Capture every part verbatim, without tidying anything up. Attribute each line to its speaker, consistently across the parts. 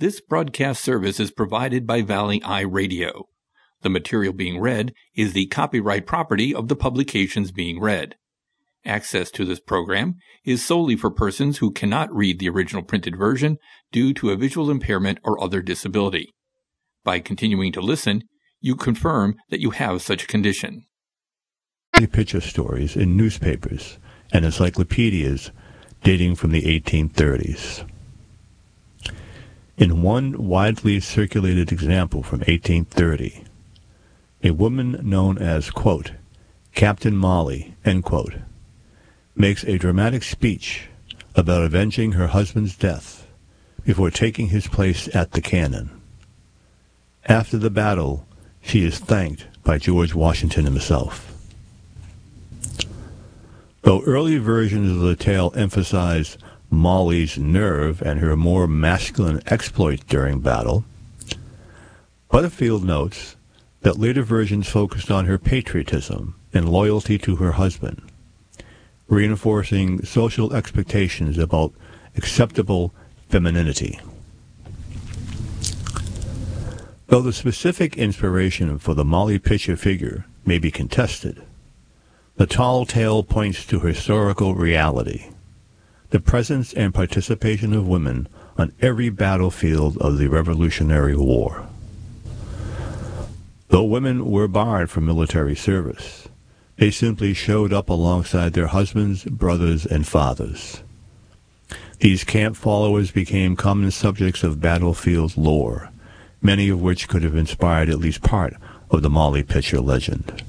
Speaker 1: This broadcast service is provided by Valley Eye Radio. The material being read is the copyright property of the publications being read. Access to this program is solely for persons who cannot read the original printed version due to a visual impairment or other disability. By continuing to listen, you confirm that you have such a condition.
Speaker 2: Picture stories in newspapers and encyclopedias dating from the eighteen thirties. In one widely circulated example from eighteen thirty, a woman known as, quote, Captain Molly, end quote, makes a dramatic speech about avenging her husband's death before taking his place at the cannon. After the battle, she is thanked by George Washington himself. Though early versions of the tale emphasize Molly's nerve and her more masculine exploits during battle, Butterfield notes that later versions focused on her patriotism and loyalty to her husband, reinforcing social expectations about acceptable femininity. Though the specific inspiration for the Molly Pitcher figure may be contested, the tall tale points to historical reality, the presence and participation of women on every battlefield of the Revolutionary War. Though women were barred from military service, they simply showed up alongside their husbands, brothers, and fathers. These camp followers became common subjects of battlefield lore, many of which could have inspired at least part of the Molly Pitcher legend.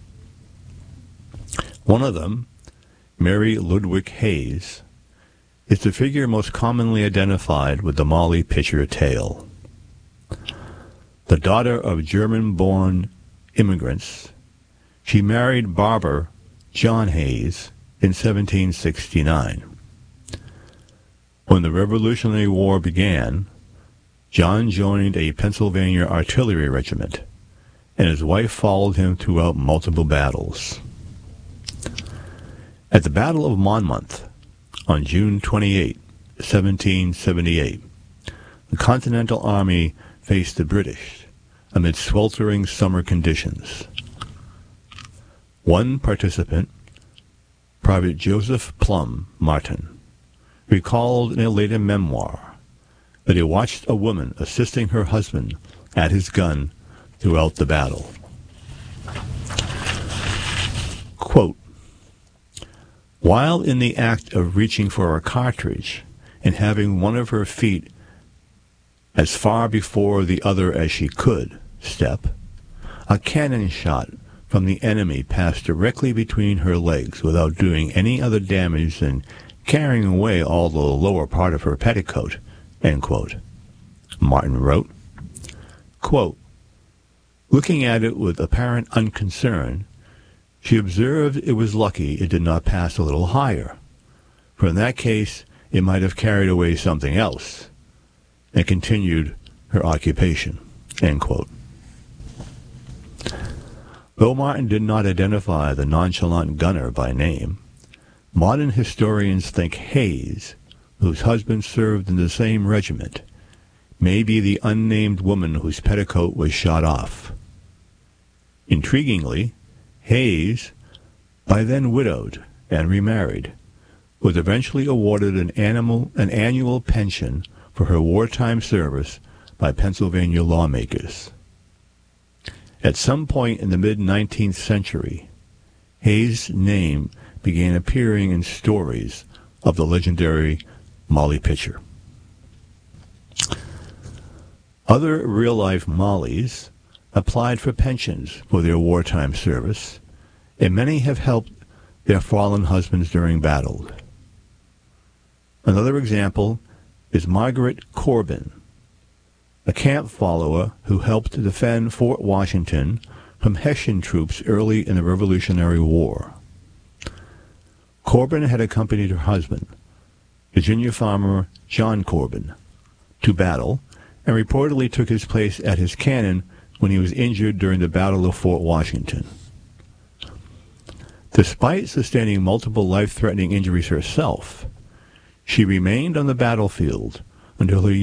Speaker 2: One of them, Mary Ludwig Hayes, is the figure most commonly identified with the Molly Pitcher tale. The daughter of German-born immigrants, she married barber John Hayes in seventeen sixty-nine. When the Revolutionary War began, John joined a Pennsylvania artillery regiment, and his wife followed him throughout multiple battles. At the Battle of Monmouth, on June twenty-eighth, seventeen seventy-eight, the Continental Army faced the British amid sweltering summer conditions. One participant, Private Joseph Plum Martin, recalled in a later memoir that he watched a woman assisting her husband at his gun throughout the battle. Quote, while in the act of reaching for a cartridge and having one of her feet as far before the other as she could step, a cannon shot from the enemy passed directly between her legs without doing any other damage than carrying away all the lower part of her petticoat, end quote. Martin wrote, quote, looking at it with apparent unconcern, she observed it was lucky it did not pass a little higher, for in that case it might have carried away something else, and continued her occupation, end quote. Though Martin did not identify the nonchalant gunner by name, modern historians think Hayes, whose husband served in the same regiment, may be the unnamed woman whose petticoat was shot off. Intriguingly, Hayes, by then widowed and remarried, was eventually awarded an, animal, an annual pension for her wartime service by Pennsylvania lawmakers. At some point in the mid-nineteenth century, Hayes' name began appearing in stories of the legendary Molly Pitcher. Other real-life Mollys applied for pensions for their wartime service, and many have helped their fallen husbands during battle. Another example is Margaret Corbin, a camp follower who helped defend Fort Washington from Hessian troops early in the Revolutionary War. Corbin had accompanied her husband, Virginia farmer John Corbin, to battle, and reportedly took his place at his cannon when he was injured during the Battle of Fort Washington. Despite sustaining multiple life-threatening injuries herself, she remained on the battlefield until her